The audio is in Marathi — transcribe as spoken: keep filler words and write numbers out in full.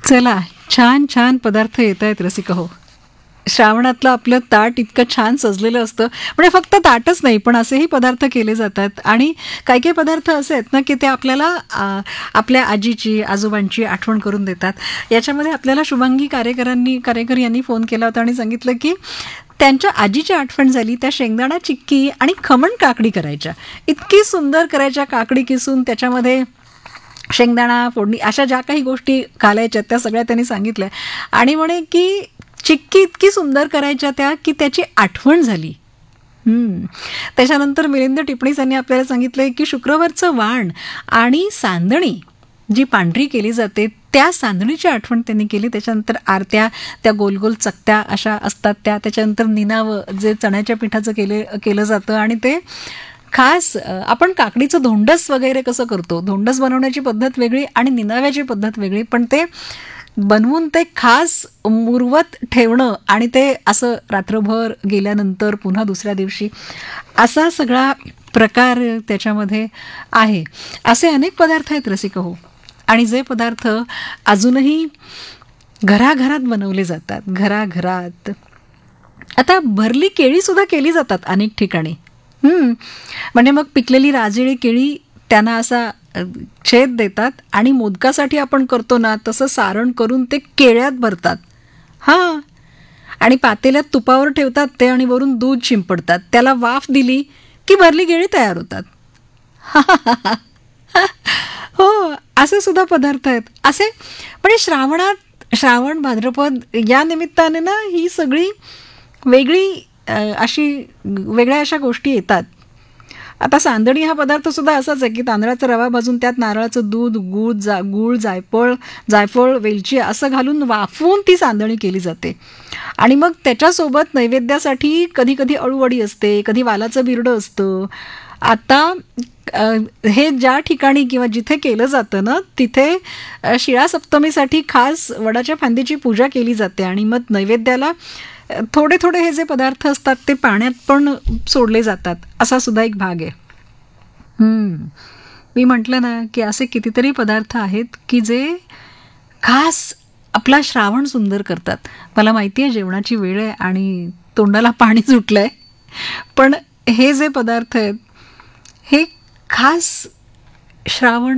चला, छान छान पदार्थ येत आहेत रसिक हो. श्रावणातलं आपलं ताट इतकं छान सजलेलं असतं. म्हणजे फक्त ताटच नाही, पण असेही पदार्थ केले जातात. आणि काही काही पदार्थ असे आहेत ना की ते आपल्याला आ, आपल्या आजीची आजोबांची आठवण करून देतात. याच्यामध्ये आपल्याला शुभांगी कारेकरांनी कारेकर यांनी फोन केला होता आणि सांगितलं की त्यांच्या आजीची आठवण झाली. त्या शेंगदाणा चिक्की आणि खमण काकडी करायच्या. इतकी सुंदर करायच्या, काकडी किसून त्याच्यामध्ये शेंगदाणा फोडणी अशा ज्या काही गोष्टी घालायच्या त्या सगळ्या त्यांनी सांगितल्या. आणि म्हणे की चिक्की इतकी सुंदर करायच्या त्या की त्याची आठवण झाली. हम्म. त्याच्यानंतर मिलिंद टिपणीस यांनी आपल्याला सांगितलंय की शुक्रवारचं वाण आणि सांदणी जी पांढरी केली जाते त्या सांदणीची आठवण त्यांनी केली. त्याच्यानंतर आरत्या, त्या गोल गोल चकत्या अशा असतात त्या. त्याच्यानंतर निनावं जे चण्याच्या पिठाचं केले केलं जातं आणि ते खास आपण काकडीचं धोंडस वगैरे कसं करतो, धोंडस बनवण्याची पद्धत वेगळी आणि निनाव्याची पद्धत वेगळी, पण ते बनवून ते खास मुरवत ठेवणं आणि ते असं रात्रभर गेल्यानंतर पुन्हा दुसऱ्या दिवशी असा सगळा प्रकार त्याच्यामध्ये आहे. असे अनेक पदार्थ आहेत रसिक हो. आणि जे पदार्थ अजूनही घराघरात बनवले जातात, घराघरात. आता भरली केळी सुद्धा केली जातात अनेक ठिकाणी. हम्म. म्हणजे मग पिकलेली राजेळी केळी त्यांना असा छेद देतात आणि मोदकासाठी आपण करतो ना तसं सारण करून ते केळ्यात भरतात. हां. आणि पातेल्यात तुपावर ठेवतात ते आणि वरून दूध शिंपडतात. त्याला वाफ दिली की भरली केळी तयार होतात. हो, असे सुद्धा पदार्थ आहेत. असे म्हणजे श्रावणात, श्रावण भाद्रपद या निमित्ताने ना ही सगळी वेगळी अशी वेगळ्या अशा गोष्टी येतात. आता सांदणी हा पदार्थ सुद्धा असाच आहे की तांदळाचा रवा भाजून त्यात नारळाचं दूध, गूळ जा गूळ जायफळ जायफळ वेलची असं घालून वाफवून ती सांदणी केली जाते. आणि मग त्याच्यासोबत नैवेद्यासाठी कधी कधी अळूवडी असते, कधी वालाचं बिरडं असतं. आता हे ज्या ठिकाणी किंवा जिथे केलं जातं ना तिथे शिळा सप्तमीसाठी खास वडाच्या फांदीची पूजा केली जाते आणि मग नैवेद्याला थोडे थोडे हे जे पदार्थ असतात ते पाण्यात पण सोडले जातात. असा सुद्धा एक भाग आहे. हम्म. मी म्हटलं ना की असे कितीतरी पदार्थ आहेत की जे खास आपला श्रावण सुंदर करतात. मला माहिती आहे जेवणाची वेळ आहे आणि तोंडाला पाणी सुटलंय, पण हे जे पदार्थ आहेत हे खास श्रावण